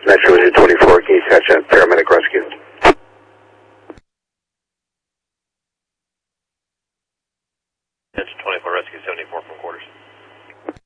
Metro Vision 24, can you catch a paramedic rescue? Attention 24, rescue 74 from quarters.